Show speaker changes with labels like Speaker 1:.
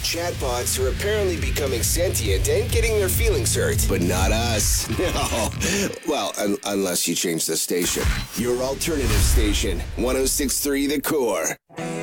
Speaker 1: chatbots are apparently becoming sentient and getting their feelings hurt. But not us. No. Well, unless you change the station. Your alternative station, 106.3 The Core.